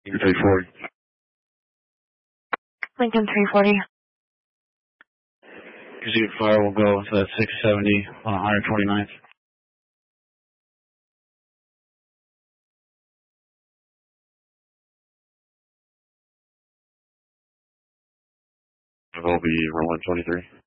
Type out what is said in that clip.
Lincoln 340. Lincoln 340. Pursuit fire will go to that 670 on 129th. It will be runway 23.